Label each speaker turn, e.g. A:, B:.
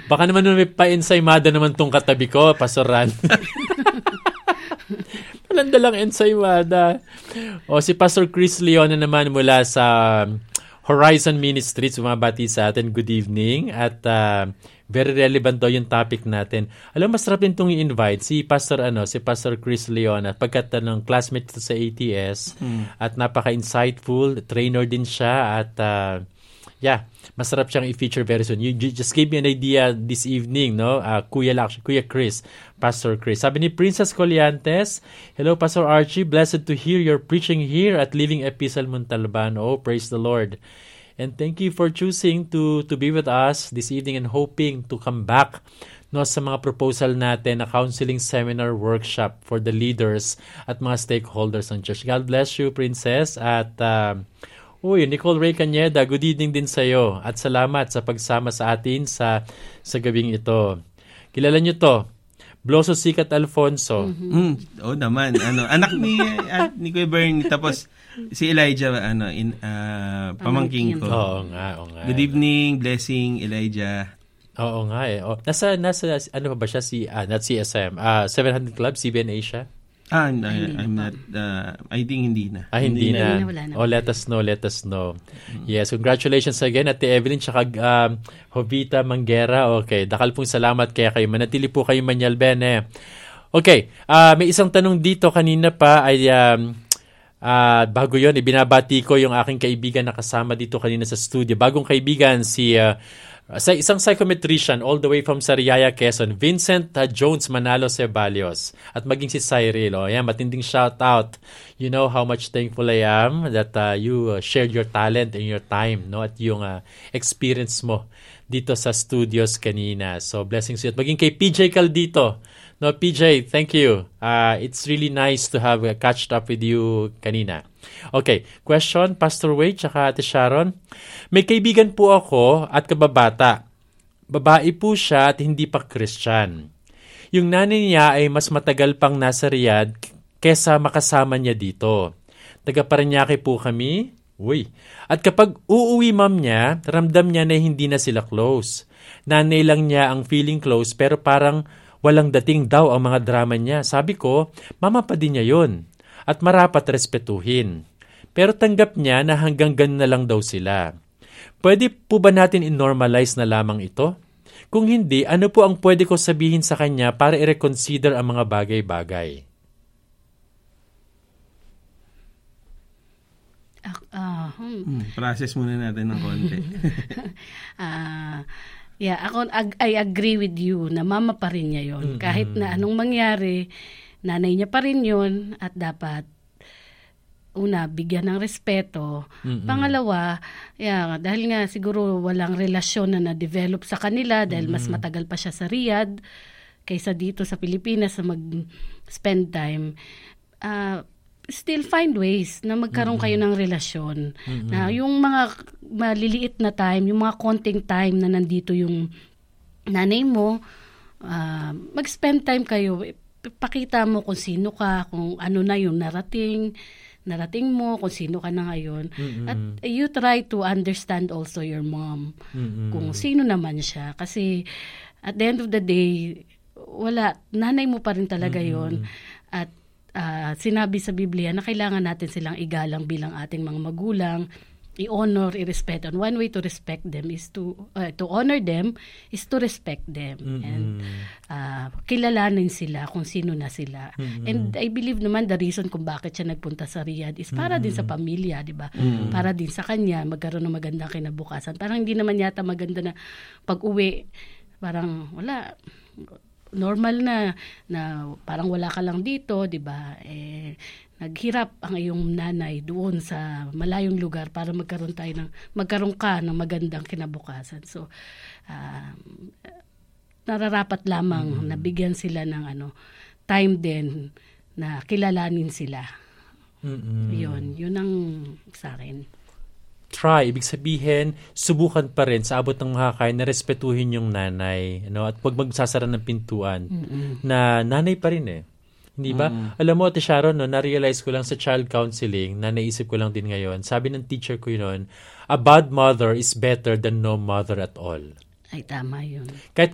A: Baka naman may pa-ensaymada naman tong katabi ko, Pastor Ran. Palanda lang ensaymada. O si Pastor Chris Leona naman mula sa Horizon Ministries, bumabati sa atin. Good evening. At very relevant daw yung topic natin. Alam, masarap din itong i-invite si Pastor Chris Leona. Pagkat classmate sa ATS at napaka-insightful, trainer din siya at masarap siyang i-feature very soon. You just gave me an idea this evening, no? Kuya Chris, Pastor Chris. Sabi ni Princess Coliantes, hello Pastor Archie, blessed to hear your preaching here at Living Epistle Montalban. Oh, praise the Lord. And thank you for choosing to be with us this evening and hoping to come back sa mga proposal natin na counseling seminar workshop for the leaders at mga stakeholders ng church. God bless you, Princess. At Nicole Ray Cañeda, good evening din sa iyo at salamat sa pagsama sa atin sa gabing ito. Kilala niyo to, Bloso Sikat Alfonso.
B: Oo naman, anak ni Kuya Bernie, tapos si Elijah, pamangking ko.
A: Oo nga.
B: Good evening, blessing, Elijah.
A: Oo nga eh. Nasa ano pa ba siya? Not CSM. 700 Club, CBN Asia?
B: I'm not, I think hindi na.
A: Hindi na. Let us know. Yes, congratulations again Ate Evelyn tsaka Jovita Manguera. Okay, dakal pong salamat kaya kayo. Manatili po kayo manyalben. Okay, may isang tanong dito kanina pa ay bago yon ibinabati ko yung aking kaibigan na kasama dito kanina sa studio. Bagong kaibigan si isang psychometrician all the way from Sariaya, Quezon, Vincent Jones Manalo Ceballos, at maging si Cyril. Matinding shout out. You know how much thankful I am that you shared your talent and your time, at yung experience mo dito sa studios kanina. So blessings to you. At maging kay PJ Caldito. PJ, thank you. It's really nice to have catched up with you kanina. Okay, question, Pastor Wade, tsaka Ate Sharon. May kaibigan po ako at kababata. Babae po siya at hindi pa Christian. Yung nanay niya ay mas matagal pang nasa Riyadh kesa makasama niya dito. Taga Parañaque po kami. At kapag uuwi ma'am niya, ramdam niya na hindi na sila close. Nanay lang niya ang feeling close pero parang walang dating daw ang mga drama niya. Sabi ko, mama pa din niya yun. At marapat respetuhin. Pero tanggap niya na hanggang ganun na lang daw sila. Pwede po ba natin i-normalize na lamang ito? Kung hindi, ano po ang pwede ko sabihin sa kanya para i-reconsider ang mga bagay-bagay?
B: Process muna natin ng konti.
C: I agree with you na mama pa rin niya yun. Kahit na anong mangyari, nanay niya pa rin yun at dapat bigyan ng respeto. Pangalawa, dahil nga siguro walang relasyon na na-develop sa kanila dahil mas matagal pa siya sa Riyadh kaysa dito sa Pilipinas na mag-spend time. Still find ways na magkaroon kayo ng relasyon. Na yung mga maliliit na time, yung mga konting time na nandito yung nanay mo, mag-spend time kayo. Pakita mo kung sino ka, kung ano na yung narating mo, kung sino ka na ngayon. At you try to understand also your mom, kung sino naman siya. Kasi at the end of the day, nanay mo pa rin talaga yon. At sinabi sa Biblia na kailangan natin silang igalang bilang ating mga magulang, i-honor, i-respect. And one way to respect them is to honor them is to respect them. And kilalanin sila kung sino na sila. And I believe naman the reason kung bakit siya nagpunta sa Riyadh is para din sa pamilya, di ba? Para din sa kanya, magkaroon ng magandang kinabukasan. Parang hindi naman yata maganda na pag-uwi, parang wala, normal na parang wala ka lang dito, di ba? Naghirap ang iyong nanay doon sa malayong lugar para magkaroon ka ng magandang kinabukasan. So, nararapat lamang na bigyan sila ng time din na kilalanin sila. Yun ang sa akin.
A: Try, ibig sabihin, subukan pa rin sa abot ng makakaya na respetuhin yung nanay. At huwag magsasara ng pintuan na nanay pa rin Hindi ba? Alam mo, Ate Sharon, na-realize ko lang sa child counseling, na naisip ko lang din ngayon, sabi ng teacher ko yun, a bad mother is better than no mother at all.
C: Ay, tama yun.
A: Kahit